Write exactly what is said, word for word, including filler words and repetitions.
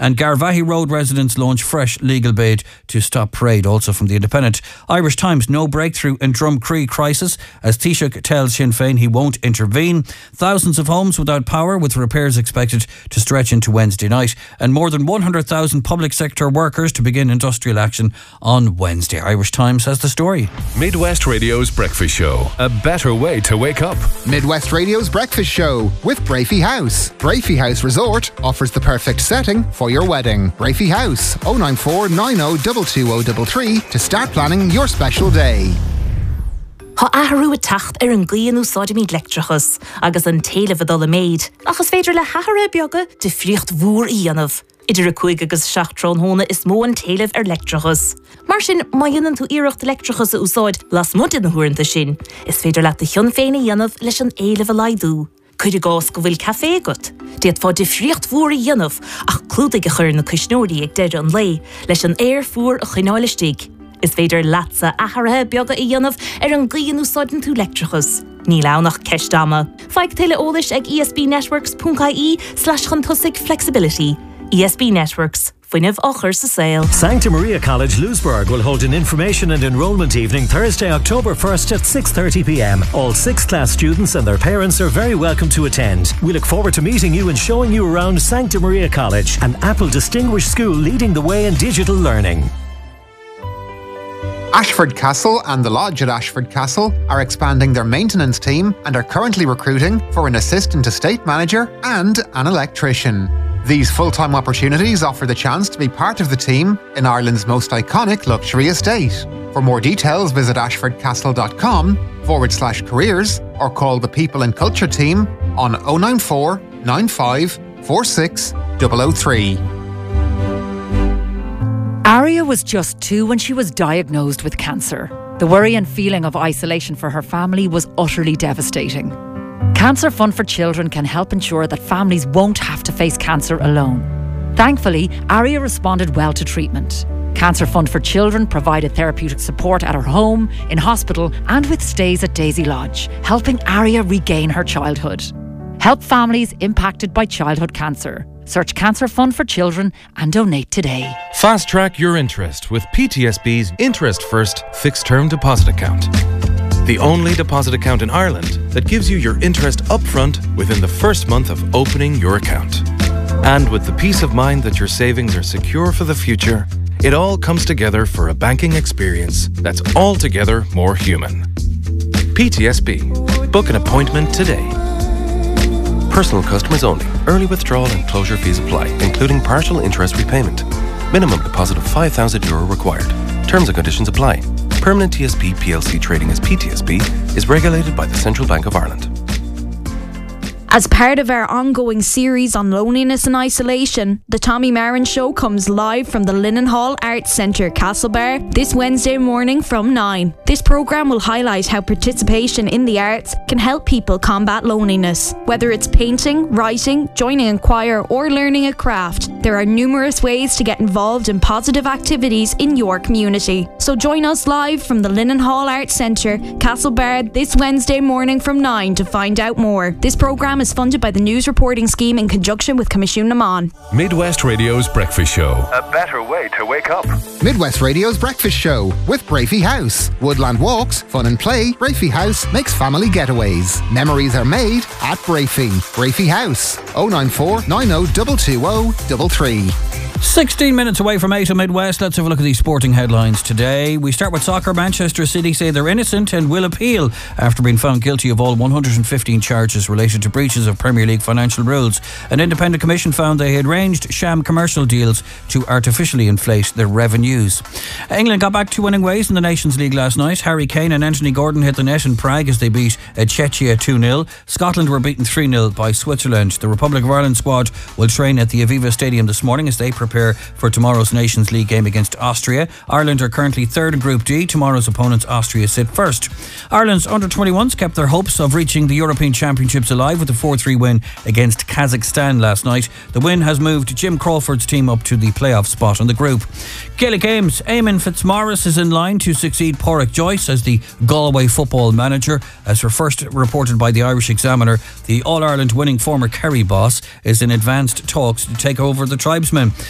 And Garvaghey Road residents launch fresh legal bid to stop parade. Also from the Independent. Irish Times, no breakthrough in Drumcree crisis as Taoiseach tells Sinn Féin he won't intervene. Thousands of homes without power with repairs expected to stretch into Wednesday night. And more than one hundred thousand public sector workers to begin industrial action on Wednesday. Irish Times has the story. Midwest Radio's Breakfast Show. A better way to wake up. Midwest Radio's Breakfast Show with Brafey House. Brafey House Resort offers the perfect setting for your wedding. Brafey House, oh nine four nine oh two two oh three three to start planning your special day. Tá athrú a tacht ar an gcliain úsáid míad leictrachas agus an taobh dul a méid. Achas féidir le hathara beaga de friocht mhór í dhéanamh. Idir a chuig agus seachtrán hóna is mó an taobh ar leictrachas. Mar sin, má dhéanann tú iirecht leictrachas a úsáid las mud in na huaireanta sin, is féidir leat a thion féin a dhéanamh leis an éileh a laidú. Cuid a gás go bhfuil café agat. Diad fá de friocht mhór í dhéanamh ach clúdaigh a chur na cúisneoirí ag deireadh an lé leis an air fuair a chuineáilistigh. Is féidir leatsa atharathe beaga i dhéanamh ar an gcliain úsáideann tú leictrachas. Ní lánach ceistama. Feadh tuile eolais ag esbnetworks.ie slash chuntusig flexibility. E S B Networks. Fuinneamh ochar sa sail. Sancta Maria College Lewisburg will hold an information and enrolment evening Thursday, October first at six thirty p m. All sixth class students and their parents are very welcome to attend. We look forward to meeting you and showing you around Sancta Maria College, an Apple distinguished school leading the way in digital learning. Ashford Castle and the Lodge at Ashford Castle are expanding their maintenance team and are currently recruiting for an assistant estate manager and an electrician. These full-time opportunities offer the chance to be part of the team in Ireland's most iconic luxury estate. For more details, visit ashfordcastle.com forward slash careers or call the People and Culture team on oh nine four nine five four six zero zero three. Aria was just two when she was diagnosed with cancer. The worry and feeling of isolation for her family was utterly devastating. Cancer Fund for Children can help ensure that families won't have to face cancer alone. Thankfully, Aria responded well to treatment. Cancer Fund for Children provided therapeutic support at her home, in hospital and with stays at Daisy Lodge, helping Aria regain her childhood. Help families impacted by childhood cancer. Search Cancer Fund for Children and donate today. Fast track your interest with P T S B's Interest First Fixed Term Deposit Account. The only deposit account in Ireland that gives you your interest upfront within the first month of opening your account. And with the peace of mind that your savings are secure for the future, it all comes together for a banking experience that's altogether more human. P T S B. Book an appointment today. Personal customers only. Early withdrawal and closure fees apply, including partial interest repayment. Minimum deposit of five thousand euro required. Terms and conditions apply. Permanent T S B P L C trading as P T S B is regulated by the Central Bank of Ireland. As part of our ongoing series on loneliness and isolation, the Tommy Marin Show comes live from the Linen Hall Arts Centre, Castlebar, this Wednesday morning from nine. This programme will highlight how participation in the arts can help people combat loneliness. Whether it's painting, writing, joining a choir or learning a craft, there are numerous ways to get involved in positive activities in your community. So join us live from the Linen Hall Arts Centre, Castlebar, this Wednesday morning from nine to find out more. This programme is funded by the News Reporting Scheme in conjunction with Commission Naman. Midwest Radio's Breakfast Show. A better way to wake up. Midwest Radio's Breakfast Show with Brafey House. Woodland walks, fun and play. Brafey House makes family getaways. Memories are made at Brafey. Brafey House. oh nine four nine oh two two oh three three. sixteen minutes away from eight on Midwest. Let's have a look at these sporting headlines today. We start with soccer. Manchester City say they're innocent and will appeal after being found guilty of all one hundred fifteen charges related to breaches of Premier League financial rules. An independent commission found they had arranged sham commercial deals to artificially inflate their revenues. England got back to winning ways in the Nations League last night. Harry Kane and Anthony Gordon hit the net in Prague as they beat Czechia two nil. Scotland were beaten three nil by Switzerland. The Republic of Ireland squad will train at the Aviva Stadium this morning as they prepare for tomorrow's Nations League game against Austria. Ireland are currently third in Group D. Tomorrow's opponents, Austria, sit first. Ireland's under twenty-ones kept their hopes of reaching the European Championships alive with a four three win against Kazakhstan last night. The win has moved Jim Crawford's team up to the playoff spot in the group. Gaelic Games. Eamon Fitzmaurice is in line to succeed Pádraic Joyce as the Galway football manager. As her first reported by the Irish Examiner, the All-Ireland winning former Kerry boss is in advanced talks to take over the tribesmen.